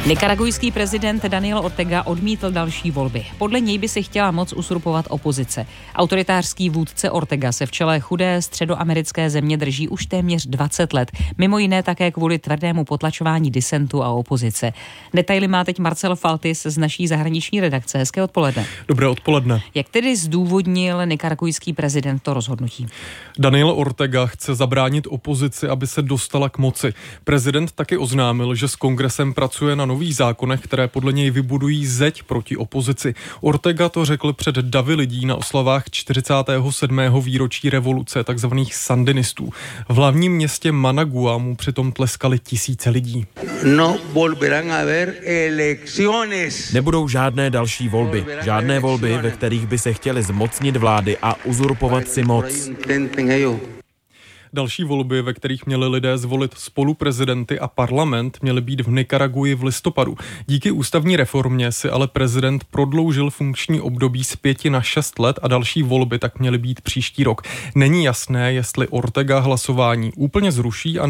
Nikaragujský prezident Daniel Ortega odmítl další volby. Podle něj by si chtěla moc usurpovat opozice. Autoritářský vůdce Ortega se v čele chudé středoamerické země drží už téměř 20 let. Mimo jiné také kvůli tvrdému potlačování disentu a opozice. Detaily má teď Marcel Faltis z naší zahraniční redakce. Hezké odpoledne. Dobré odpoledne. Jak tedy zdůvodnil nikaragujský prezident to rozhodnutí? Daniel Ortega chce zabránit opozici, aby se dostala k moci. Prezident taky oznámil, že s kongresem pracuje na nových zákonech, které podle něj vybudují zeď proti opozici. Ortega to řekl před davy lidí na oslavách 47. výročí revoluce takzvaných sandinistů. V hlavním městě Managua mu přitom tleskali tisíce lidí. Nebudou žádné další volby. Žádné volby, ve kterých by se chtěli zmocnit vlády a uzurpovat si moc. Další volby, ve kterých měli lidé zvolit spoluprezidenty a parlament, měly být v Nikaraguji v listopadu. Díky ústavní reformě si ale prezident prodloužil funkční období z 5 na 6 let a další volby tak měly být příští rok. Není jasné, jestli Ortega hlasování úplně zruší a